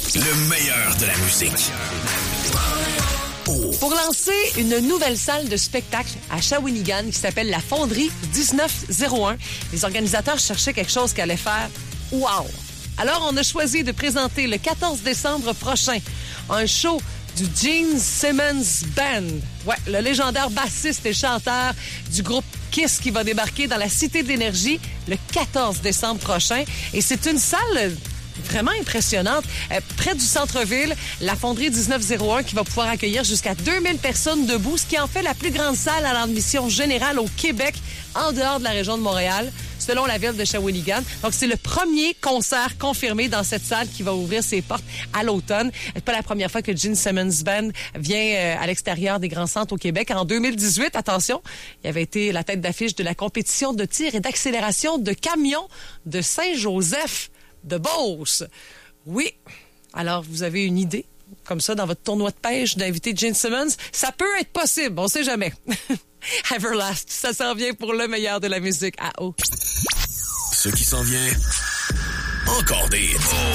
Le meilleur de la musique. Pour lancer une nouvelle salle de spectacle à Shawinigan qui s'appelle la Fonderie 1901, les organisateurs cherchaient quelque chose qui allait faire « wow ». Alors, on a choisi de présenter le 14 décembre prochain un show du Gene Simmons Band. Ouais, le légendaire bassiste et chanteur du groupe Kiss qui va débarquer dans la Cité de l'Énergie le 14 décembre prochain. Et c'est une salle vraiment impressionnante. Près du centre-ville, la Fonderie 1901 qui va pouvoir accueillir jusqu'à 2000 personnes debout, ce qui en fait la plus grande salle à l'admission générale au Québec, en dehors de la région de Montréal, selon la ville de Shawinigan. Donc, c'est le premier concert confirmé dans cette salle qui va ouvrir ses portes à l'automne. C'est pas la première fois que Gene Simmons Band vient à l'extérieur des grands centres au Québec. En 2018, attention, il avait été la tête d'affiche de la compétition de tir et d'accélération de camions de Saint-Joseph de Beauce. Oui. Alors, vous avez une idée, comme ça, dans votre tournoi de pêche, d'inviter Gene Simmons? Ça peut être possible, on sait jamais. Everlast, ça s'en vient pour le meilleur de la musique à eau. Ce qui s'en vient, encore des